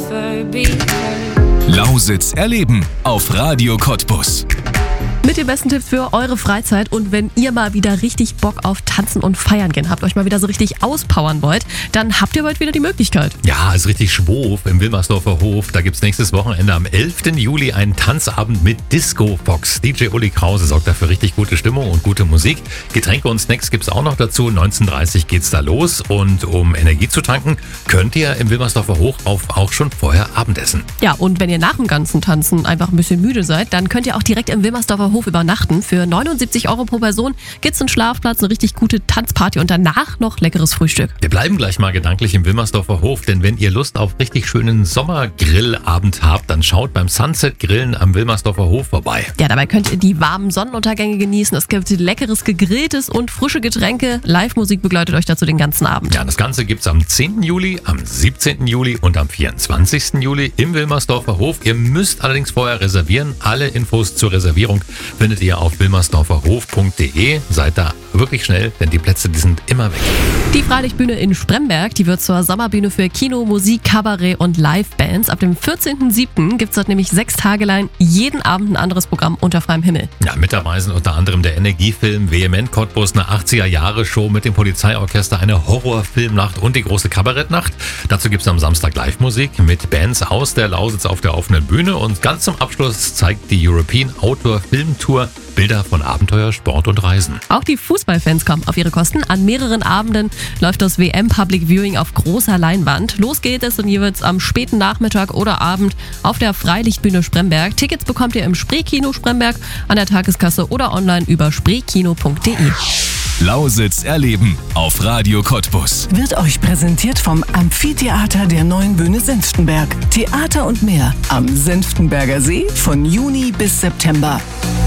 Lausitz erleben auf Radio Cottbus. Mit den besten Tipps für eure Freizeit, und wenn ihr mal wieder richtig Bock auf Tanzen und Feiern gehen habt, euch mal wieder so richtig auspowern wollt, dann habt ihr bald wieder die Möglichkeit. Ja, ist richtig Schwof im Wilmersdorfer Hof. Da gibt's nächstes Wochenende am 11. Juli einen Tanzabend mit Disco Fox. DJ Uli Krause sorgt dafür richtig gute Stimmung und gute Musik. Getränke und Snacks gibt's auch noch dazu. 19:30 Uhr geht's da los, und um Energie zu tanken, könnt ihr im Wilmersdorfer Hof auch schon vorher Abendessen. Ja, und wenn ihr nach dem ganzen Tanzen einfach ein bisschen müde seid, dann könnt ihr auch direkt im Wilmersdorfer Hof übernachten. Für 79 € pro Person gibt's einen Schlafplatz, eine richtig gute Tanzparty und danach noch leckeres Frühstück. Wir bleiben gleich mal gedanklich im Wilmersdorfer Hof, denn wenn ihr Lust auf richtig schönen Sommergrillabend habt, dann schaut beim Sunset Grillen am Wilmersdorfer Hof vorbei. Ja, dabei könnt ihr die warmen Sonnenuntergänge genießen. Es gibt leckeres Gegrilltes und frische Getränke. Live-Musik begleitet euch dazu den ganzen Abend. Ja, das Ganze gibt's am 10. Juli, am 17. Juli und am 24. Juli im Wilmersdorfer Hof. Ihr müsst allerdings vorher reservieren. Alle Infos zur Reservierung findet ihr auf wilmersdorferhof.de. Seid da wirklich schnell, denn die Plätze, die sind immer weg. Die Freilichtbühne in Spremberg, die wird zur Sommerbühne für Kino, Musik, Kabarett und Livebands. Ab dem 14.07. gibt's dort nämlich 6 Tage lang jeden Abend ein anderes Programm unter freiem Himmel. Ja, mit dabei sind unter anderem der Energiefilm Vehement Cottbus, eine 80er-Jahre-Show mit dem Polizeiorchester, eine Horrorfilmnacht und die große Kabarettnacht. Dazu gibt's am Samstag Live-Musik mit Bands aus der Lausitz auf der offenen Bühne, und ganz zum Abschluss zeigt die European Outdoor Film Tour Bilder von Abenteuer, Sport und Reisen. Auch die Fußballfans kommen auf ihre Kosten. An mehreren Abenden läuft das WM Public Viewing auf großer Leinwand. Los geht es dann jeweils am späten Nachmittag oder Abend auf der Freilichtbühne Spremberg. Tickets bekommt ihr im Spreekino Spremberg, an der Tageskasse oder online über spreekino.de. Lausitz erleben auf Radio Cottbus. Wird euch präsentiert vom Amphitheater der Neuen Bühne Senftenberg. Theater und mehr am Senftenberger See von Juni bis September.